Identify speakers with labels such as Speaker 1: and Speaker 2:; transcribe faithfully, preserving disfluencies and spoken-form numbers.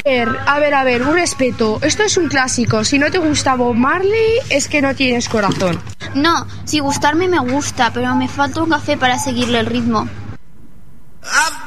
Speaker 1: ver, a ver, a ver, un respeto. Esto es un clásico. Si no te gusta Bob Marley, es que no tienes corazón.
Speaker 2: No, si gustarme me gusta, pero me falta un café para seguirle el ritmo.